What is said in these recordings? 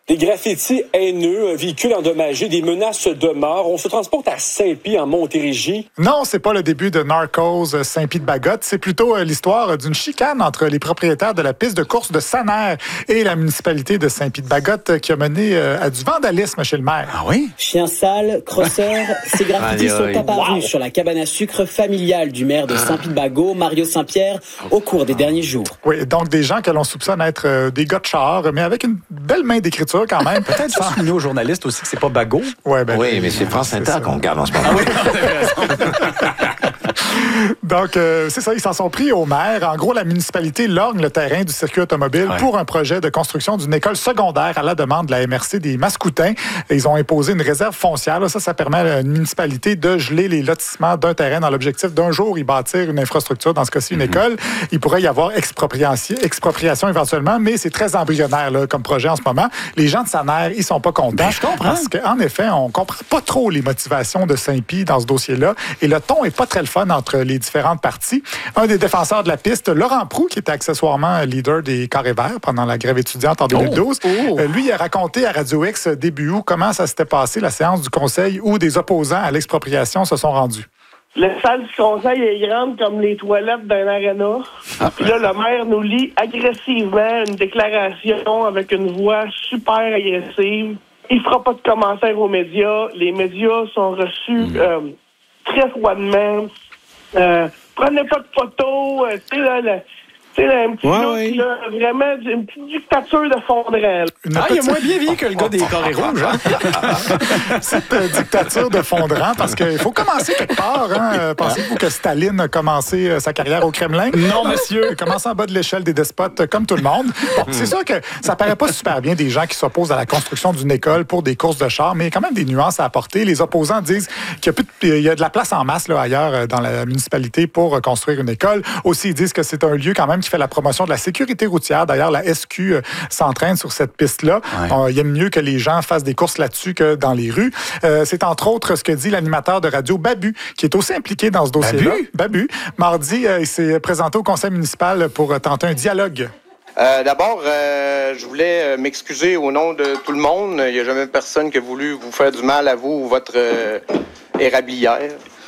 Des graffitis haineux, un véhicule endommagé, des menaces de mort. On se transporte à Saint-Pie, en Montérégie. Non, c'est pas le début de Narcos Saint-Pie-de-Bagotte. C'est plutôt l'histoire d'une chicane entre les propriétaires de la piste de course de Saner et la municipalité de Saint-Pie-de-Bagotte qui a mené à du vandalisme chez le maire. Ah oui? Chien sale, crosseur, ces graffitis sont apparus sur la cabane à sucre familiale du maire de Saint-Pie-de-Bagot, Mario Saint-Pierre, au cours des derniers jours. Oui, donc des gens que l'on soupçonne être des gars de char, mais avec une belle main d'écriture quand même. Peut-être ça souligner aux journalistes aussi que c'est pas Bagot. Ouais, oui, mais c'est France Inter qu'on regarde en ce moment. Ah oui, Donc, c'est ça, ils s'en sont pris au maire. En gros, la municipalité lorgne le terrain du circuit automobile pour un projet de construction d'une école secondaire à la demande de la MRC des Mascoutins. Ils ont imposé une réserve foncière. Là, ça permet à une municipalité de geler les lotissements d'un terrain dans l'objectif d'un jour y bâtir une infrastructure, dans ce cas-ci une école. Il pourrait y avoir expropriation éventuellement, mais c'est très embryonnaire là, comme projet en ce moment. Les gens de Saner, ils sont pas contents. Ben, je comprends. Parce qu'en effet, on comprend pas trop les motivations de Saint-Pie dans ce dossier-là. Et le ton est pas très le fun entre les différentes parties. Un des défenseurs de la piste, Laurent Proulx, qui était accessoirement leader des Carrés Verts pendant la grève étudiante en 2012, lui, il a raconté à Radio X début août comment ça s'était passé, la séance du conseil où des opposants à l'expropriation se sont rendus. Le salle du conseil est grande comme les toilettes d'un aréna. Puis là, le maire nous lit agressivement une déclaration avec une voix super agressive. Il fera pas de commentaires aux médias. Les médias sont reçus très froidement. Prenez pas de photos. Tu sais, là, un petit look, là, vraiment une petite dictature de fondrel. Il est moins bien vu que le gars des carrés rouges. Hein? Cette dictature de fondrant, parce qu'il faut commencer quelque part. Hein? Pensez-vous que Staline a commencé sa carrière au Kremlin? Non, monsieur. Il a commencé en bas de l'échelle des despotes, comme tout le monde. Bon, c'est sûr que ça paraît pas super bien des gens qui s'opposent à la construction d'une école pour des courses de chars, mais il y a quand même des nuances à apporter. Les opposants disent qu'il y a de la place en masse là, ailleurs dans la municipalité pour construire une école. Aussi, ils disent que c'est un lieu quand même qui fait la promotion de la sécurité routière. D'ailleurs, la SQ s'entraîne sur cette piste-là. Il aime mieux que les gens fassent des courses là-dessus que dans les rues. C'est entre autres ce que dit l'animateur de radio Babu, qui est aussi impliqué dans ce dossier-là. Babu. Mardi, il s'est présenté au conseil municipal pour tenter un dialogue. D'abord, je voulais m'excuser au nom de tout le monde. Il n'y a jamais personne qui a voulu vous faire du mal à vous ou votre érablière.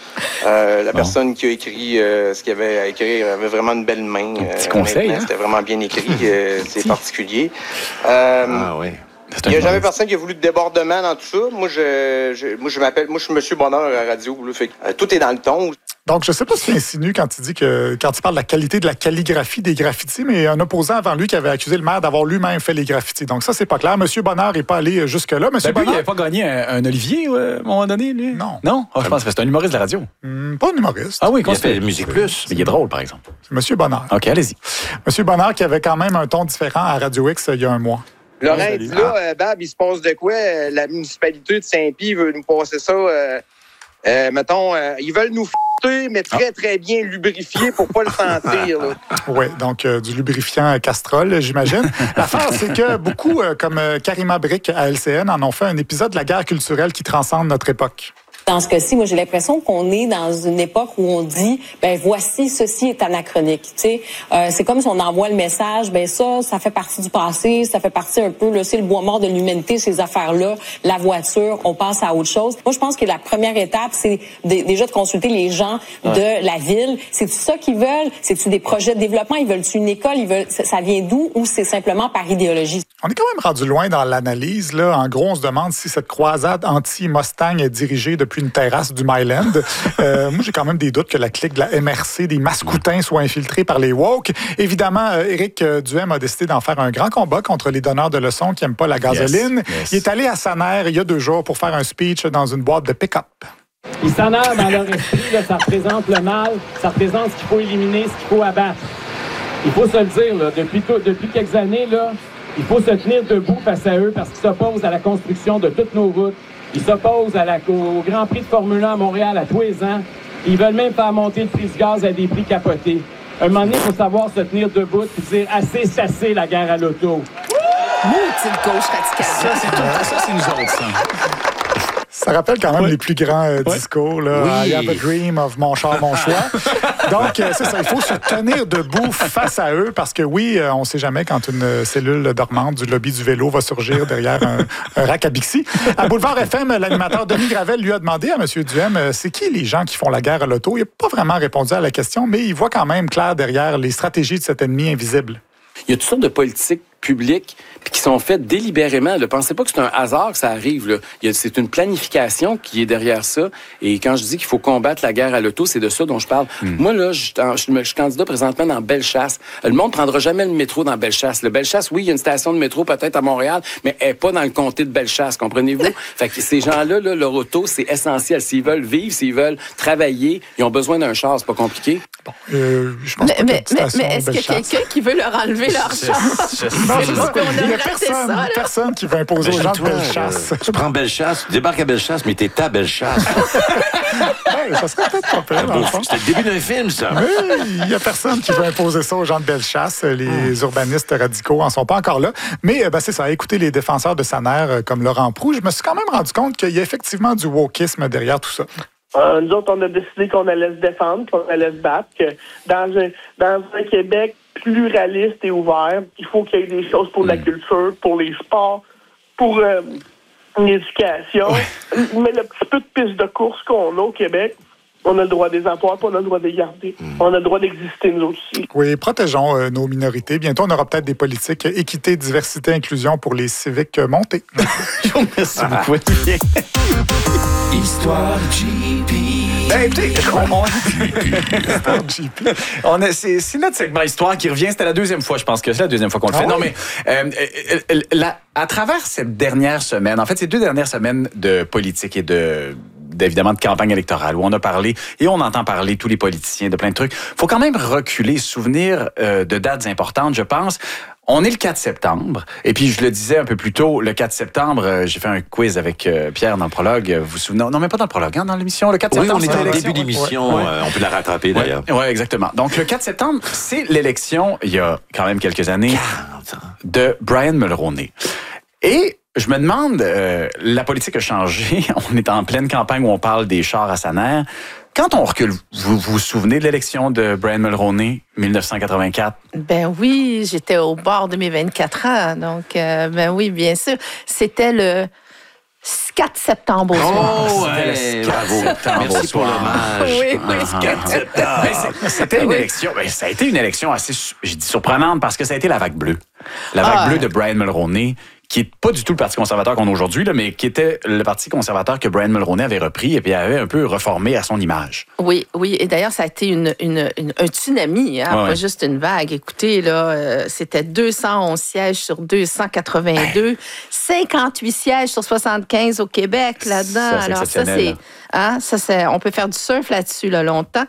La personne qui a écrit ce qu'il avait à écrire avait vraiment une belle main. Petit conseil, hein? C'était vraiment bien écrit. C'est particulier. Oui. Il n'y a jamais personne qui a voulu de débordement dans tout ça. Moi, je suis Monsieur Bonheur à la radio. Là, fait que, tout est dans le ton. Donc, je ne sais pas si tu insinues quand tu dis que quand tu parles de la qualité de la calligraphie des graffitis, mais un opposant avant lui qui avait accusé le maire d'avoir lui-même fait les graffitis. Donc ça, c'est pas clair. Monsieur Bonheur n'est pas allé jusque-là. Monsieur Bonheur, il n'avait pas gagné un Olivier à un moment donné, lui? Non. Non? Oh, je pense que c'est un humoriste de la radio. Pas un humoriste. Ah oui, Il a fait Musique Plus. Mais il est drôle, par exemple. C'est Monsieur Bonheur. OK, allez-y. Monsieur Bonheur qui avait quand même un ton différent à Radio X il y a un mois. Laurent dit là, Bab, il se passe de quoi? La municipalité de Saint-Pie veut nous passer ça. Mettons, ils veulent nous mais très, très bien lubrifié pour pas le sentir. Oui, donc du lubrifiant Castrol, j'imagine. L'affaire, c'est que beaucoup, comme Karima Brick à LCN, en ont fait un épisode de la guerre culturelle qui transcende notre époque. Dans ce cas-ci, moi, j'ai l'impression qu'on est dans une époque où on dit, voici, ceci est anachronique. Tu sais, c'est comme si on envoie le message, ça fait partie du passé, ça fait partie un peu, c'est le bois mort de l'humanité, ces affaires-là, la voiture, on passe à autre chose. Moi, je pense que la première étape, c'est déjà de consulter les gens de la ville. C'est-tu ça qu'ils veulent? C'est-tu des projets de développement? Ils veulent-tu une école? Ça vient d'où? Ou c'est simplement par idéologie? On est quand même rendu loin dans l'analyse, là. En gros, on se demande si cette croisade anti-Mustang est dirigée depuis une terrasse du Myland. Moi, j'ai quand même des doutes que la clique de la MRC des Mascoutins soit infiltrée par les woke. Évidemment, Éric Duhem a décidé d'en faire un grand combat contre les donneurs de leçons qui n'aiment pas la gasoline. Il est allé à Saner il y a 2 jours pour faire un speech dans une boîte de pick-up. Ils s'énervent dans leur esprit, là, ça représente le mal, ça représente ce qu'il faut éliminer, ce qu'il faut abattre. Il faut se le dire, là, depuis quelques années, là, il faut se tenir debout face à eux parce qu'ils s'opposent à la construction de toutes nos routes. Ils s'opposent au Grand Prix de Formule 1 à Montréal à tous les ans. Ils veulent même faire monter le prix du gaz à des prix capotés. Un moment donné, il faut savoir se tenir debout et dire « assez chassé la guerre à l'auto ». Maudit gauche radicale. Ça, c'est nous autres, ça. Ça rappelle quand même les plus grands discours. Là. Oui. I have a dream of mon char, mon choix. Donc, c'est ça. Il faut se tenir debout face à eux parce que oui, on ne sait jamais quand une cellule dormante du lobby du vélo va surgir derrière un rack à Bixi. À Boulevard FM, l'animateur Denis Gravel lui a demandé à M. Duhem c'est qui les gens qui font la guerre à l'auto. Il n'a pas vraiment répondu à la question, mais il voit quand même clair derrière les stratégies de cet ennemi invisible. Il y a toutes sortes de politiques publiques qui sont faites délibérément. Ne pensez pas que c'est un hasard que ça arrive. Là. C'est une planification qui est derrière ça. Et quand je dis qu'il faut combattre la guerre à l'auto, c'est de ça dont je parle. Moi, là, je suis candidat présentement dans Bellechasse. Le monde ne prendra jamais le métro dans Bellechasse. Le Bellechasse, oui, il y a une station de métro peut-être à Montréal, mais elle n'est pas dans le comté de Bellechasse, comprenez-vous? Fait que ces gens-là, là, leur auto, c'est essentiel. S'ils veulent vivre, s'ils veulent travailler, ils ont besoin d'un char. C'est pas compliqué. Bon, je pense mais est-ce qu'il y a quelqu'un qui veut leur enlever leur char? Il n'y a personne qui va imposer aux gens de Bellechasse. Tu prends Bellechasse, tu débarques à Bellechasse, mais t'es à Bellechasse. Ça serait peut-être pas pire. C'était le début d'un film, ça. Oui, il n'y a personne qui veut imposer ça aux gens de Bellechasse. Les urbanistes radicaux en sont pas encore là. Mais c'est ça, écoutez les défenseurs de Saner comme Laurent Proulx, je me suis quand même rendu compte qu'il y a effectivement du wokisme derrière tout ça. Nous autres, on a décidé qu'on allait se défendre, qu'on allait se battre, que dans un Québec pluraliste et ouvert, il faut qu'il y ait des choses pour la culture, pour les sports, pour l'éducation. Mais le petit peu de piste de course qu'on a au Québec, on a le droit des emplois, puis on a le droit de les garder. On a le droit d'exister, nous aussi. Oui, protégeons nos minorités. Bientôt, on aura peut-être des politiques équité, diversité, inclusion pour les civiques montés. Merci beaucoup. Histoire GP. C'est notre segment Histoire qui revient. C'était la deuxième fois, je pense que c'est la deuxième fois qu'on le fait. Non, mais à travers cette dernière semaine, en fait, ces 2 dernières semaines de politique et évidemment de campagne électorale où on a parlé et on entend parler tous les politiciens de plein de trucs. Faut quand même reculer, se souvenir de dates importantes, je pense. On est le 4 septembre. Et puis, je le disais un peu plus tôt, le 4 septembre, j'ai fait un quiz avec Pierre dans le prologue. Vous vous souvenez? Non, mais pas dans le prologue, dans l'émission. Le 4 septembre, on était au début d'émission. On peut la rattraper, d'ailleurs. Oui, exactement. Donc, le 4 septembre, c'est l'élection, il y a quand même quelques années, de Brian Mulroney. Et je me demande, la politique a changé. On est en pleine campagne où on parle des chars à Saner. Quand on recule, vous vous souvenez de l'élection de Brian Mulroney, 1984? Ben oui, j'étais au bord de mes 24 ans. Donc, ben oui, bien sûr. C'était le 4 septembre au soir. Oh, ouais, bravo. Merci pour l'hommage. Oui, 4 septembre. C'était une élection, ça a été une élection assez, je dis surprenante, parce que ça a été la vague bleue. La vague bleue de Brian Mulroney, qui n'est pas du tout le Parti conservateur qu'on a aujourd'hui, là, mais qui était le Parti conservateur que Brian Mulroney avait repris et puis avait un peu reformé à son image. Oui. Et d'ailleurs, ça a été un tsunami, pas juste une vague. Écoutez, là, c'était 211 sièges sur 282, 58 sièges sur 75 au Québec là-dedans. Alors ça, c'est, on peut faire du surf là-dessus là, longtemps.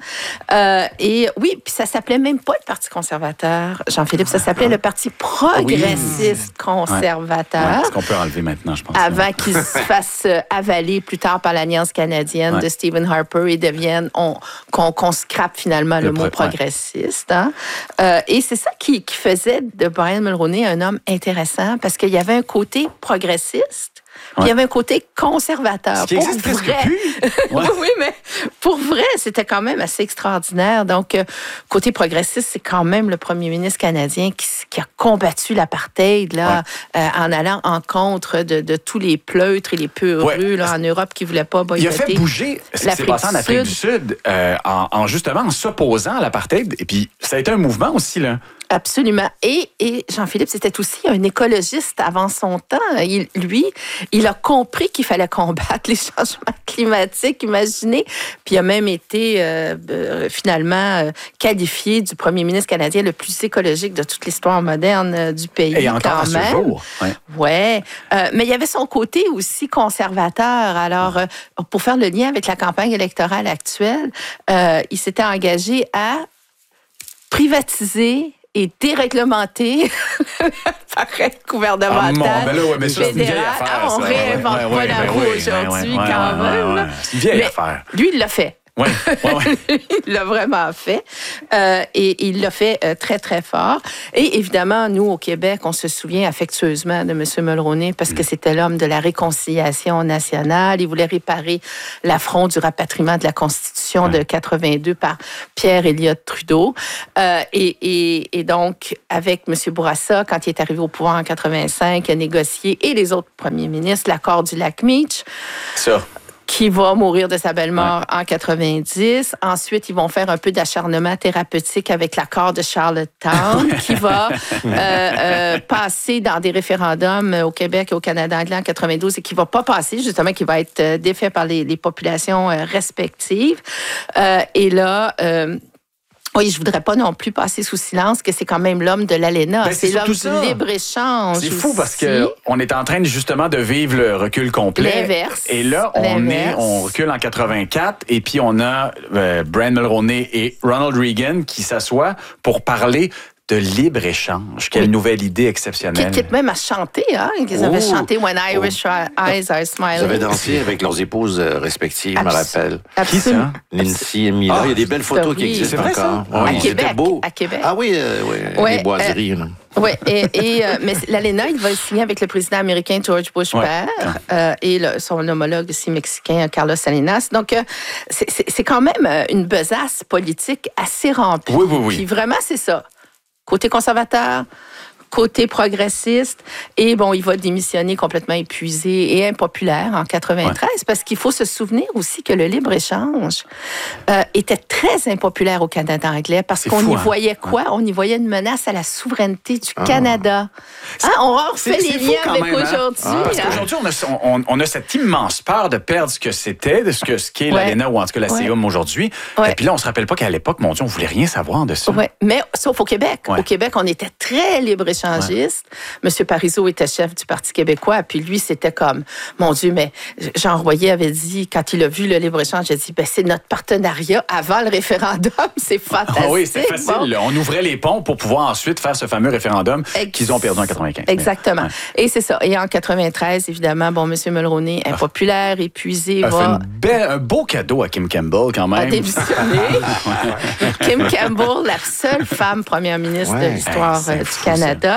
Et oui, puis ça s'appelait même pas le Parti conservateur, Jean-Philippe, ça s'appelait le Parti progressiste conservateur. Ce qu'on peut enlever maintenant, je pense. Avant qu'il se fasse avaler plus tard par l'Alliance canadienne de Stephen Harper et devienne, qu'on scrape finalement le mot progressiste. Hein? Et c'est ça qui faisait de Brian Mulroney un homme intéressant parce qu'il y avait un côté progressiste. Puis il y avait un côté conservateur. Ce qui existe presque plus. Oui, mais pour vrai, c'était quand même assez extraordinaire. Donc, côté progressiste, c'est quand même le premier ministre canadien qui a combattu l'apartheid là, en allant en contre de tous les pleutres et les peureux là, en Europe qui ne voulaient pas boycotter. Il a fait bouger ce qui s'est passé en Afrique du Sud justement en s'opposant à l'apartheid. Et puis, ça a été un mouvement aussi, là. Absolument. Et Jean-Philippe, c'était aussi un écologiste avant son temps. Il a compris qu'il fallait combattre les changements climatiques, imaginez. Puis il a même été finalement qualifié du premier ministre canadien le plus écologique de toute l'histoire moderne du pays. Et encore quand même. À ce jour. Ouais. Mais il y avait son côté aussi conservateur. Alors, pour faire le lien avec la campagne électorale actuelle, il s'était engagé à privatiser et déréglementer l'appareil gouvernemental fédéral. On réinvente pas la roue aujourd'hui quand même. C'est une vieille affaire. Lui, il l'a fait. Oui. Il l'a vraiment fait. Et il l'a fait très, très fort. Et évidemment, nous, au Québec, on se souvient affectueusement de M. Mulroney parce que c'était l'homme de la réconciliation nationale. Il voulait réparer l'affront du rapatriement de la Constitution de 82 par Pierre Elliott Trudeau. Et donc, avec M. Bourassa, quand il est arrivé au pouvoir en 85, il a négocié, et les autres premiers ministres, l'accord du lac Meach. Ça. Qui va mourir de sa belle mort en 90. Ensuite, ils vont faire un peu d'acharnement thérapeutique avec l'accord de Charlottetown, qui va passer dans des référendums au Québec et au Canada anglais en 92 et qui va pas passer, justement, qui va être défait par les populations respectives. Et là... oui, je voudrais pas non plus passer sous silence que c'est quand même l'homme de l'ALENA. Ben, c'est l'homme du libre-échange. C'est fou parce qu'on est en train justement de vivre le recul complet. L'inverse. Et là, on recule en 84 et puis on a Brian Mulroney et Ronald Reagan qui s'assoient pour parler de libre-échange. Quelle nouvelle idée exceptionnelle. Qui est même à chanter, hein? Ils avaient chanté When Irish Eyes Are Smiling. Ils avaient dansé avec leurs épouses respectives, je me rappelle. Qui ça? Lindsay et Mila. Il y a des belles photos qui existent encore. Oui, à Québec. Ah oui, les boiseries. Oui, mais l'ALENA, il va signer avec le président américain George Bush père et son homologue aussi mexicain Carlos Salinas. Donc, c'est quand même une besace politique assez remplie. Oui. Puis vraiment, c'est ça. Côté conservateur, côté progressiste. Et bon, il va démissionner complètement épuisé et impopulaire en 93 parce qu'il faut se souvenir aussi que le libre-échange était très impopulaire au Canada anglais parce qu'on y voyait quoi? On y voyait une menace à la souveraineté du Canada. On refait les liens avec aujourd'hui. Parce qu'aujourd'hui, on a cette immense peur de perdre ce que c'était, de ce qu'est l'ALENA ou en tout cas la CIUM aujourd'hui. Et puis là, on se rappelle pas qu'à l'époque, mon Dieu, on voulait rien savoir de ça. Oui, mais sauf au Québec. Au Québec, on était très libre-échangiste. Monsieur Parizeau était chef du Parti québécois, puis lui, c'était comme, mon Dieu, mais Jean Royer avait dit, quand il a vu le libre-échange, il a dit, c'est notre partenariat avant le référendum, c'est fantastique. Oui, c'est facile. Bon. On ouvrait les ponts pour pouvoir ensuite faire ce fameux référendum qu'ils ont perdu en 95. Exactement. Et c'est ça. Et en 93, évidemment, monsieur Mulroney, impopulaire, épuisé, va... fait un beau cadeau à Kim Campbell, quand même. A démissionné. Kim Campbell, la seule femme première ministre de l'histoire du Canada,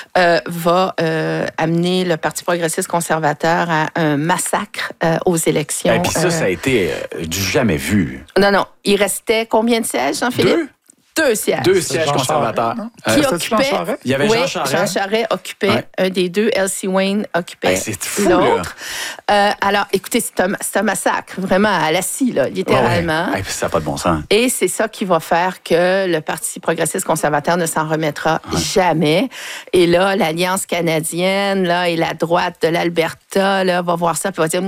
va amener le Parti progressiste conservateur à un massacre aux élections. Et puis ça a été du jamais vu. Non. Il restait combien de sièges, Jean-Philippe? 2 sièges. 2 sièges conservateurs. Qui occupait... Il y avait Jean Charest. Jean Charest occupait un des deux. Elsie Wayne occupait l'autre. Alors, écoutez, c'est un massacre, vraiment à la scie, là, littéralement. Ça n'a pas de bon sens. Et c'est ça qui va faire que le Parti progressiste conservateur ne s'en remettra jamais. Et là, l'Alliance canadienne là, et la droite de l'Alberta là, va voir ça et va dire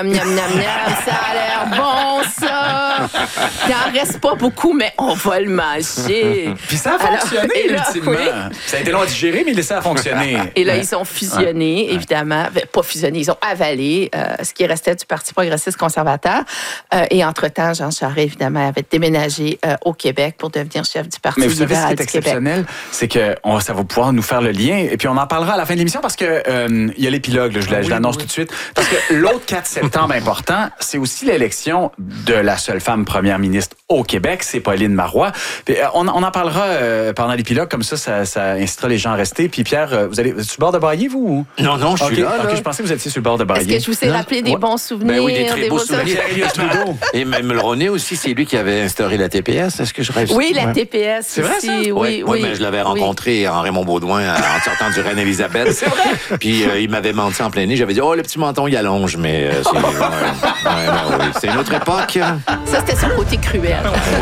ça a l'air bon, ça. Il n'en reste pas beaucoup, mais on va le manger. Puis ça a fonctionné, ultimement. Ça a été long à digérer, mais ça a fonctionné. Et là, ils ont fusionné, évidemment. Pas fusionné, ils ont avalé ce qui restait du Parti progressiste conservateur. Et entre-temps, Jean Charest, évidemment, avait déménagé au Québec pour devenir chef du Parti libéral du Québec. Mais vous savez, ce qui est exceptionnel, c'est que ça va pouvoir nous faire le lien. Et puis, on en parlera à la fin de l'émission parce que il y a l'épilogue, là, je l'annonce tout de suite. Parce que l'autre 4 septembre important, c'est aussi l'élection de la seule femme première ministre au Québec, c'est Pauline Marois. On en parlera pendant l'épilogue, comme ça incitera les gens à rester. Puis Pierre, vous êtes sur le bord de brailler, vous? Non, je suis là. OK, je pensais que vous étiez sur le bord de brailler. Est-ce que je vous ai rappelé des bons souvenirs? Ben oui, des très beaux souvenirs. Et même Mulroney aussi, c'est lui qui avait instauré la TPS. Est-ce que je rêve? Oui, la TPS. C'est vrai, ça? Oui, mais je l'avais rencontré en Raymond Baudouin en sortant du Reine-Élisabeth. C'est vrai? Puis il m'avait menti en plein nez. J'avais dit, le petit menton, il allonge, mais c'est une autre époque. Ça, c'était son côté cruel.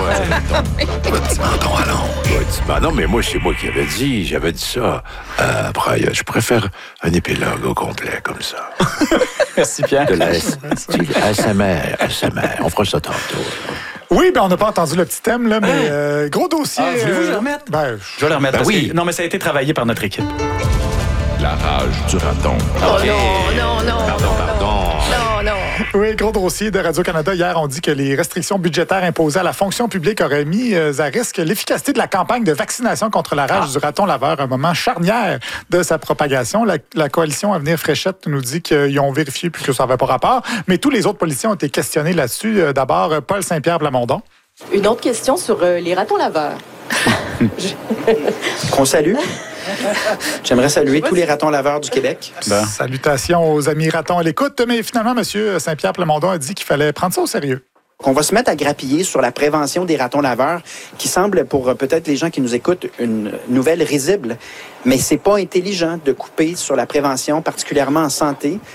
Le petit menton allonge. Non, mais moi, c'est moi qui avais dit. J'avais dit ça. Après, je préfère un épilogue au complet, comme ça. Merci, Pierre. De la ASMR. On fera ça tantôt. Oui, on n'a pas entendu le petit thème, là, mais gros dossier. Voulez-vous que je le remette? Je vais le remettre. Oui. Non, mais ça a été travaillé par notre équipe. La rage du raton. Oh non. Pardon. non. Oui, gros dossier de Radio-Canada. Hier, on dit que les restrictions budgétaires imposées à la fonction publique auraient mis à risque l'efficacité de la campagne de vaccination contre la rage du raton laveur, un moment charnière de sa propagation. La coalition Avenir Fréchette nous dit qu'ils ont vérifié puis que ça n'avait pas rapport, mais tous les autres policiers ont été questionnés là-dessus. D'abord, Paul Saint-Pierre Plamondon. Une autre question sur les ratons laveurs. Qu'on salue. J'aimerais saluer tous les ratons laveurs du Québec. Salutations aux amis ratons à l'écoute, mais finalement, M. Saint-Pierre Plamondon a dit qu'il fallait prendre ça au sérieux. On va se mettre à grappiller sur la prévention des ratons laveurs, qui semble, pour peut-être les gens qui nous écoutent, une nouvelle risible. Mais c'est pas intelligent de couper sur la prévention, particulièrement en santé.